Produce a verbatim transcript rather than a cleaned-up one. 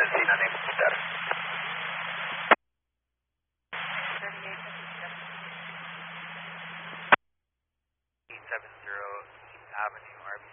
Emergency, unable to status. eight seven zero Avenue, R B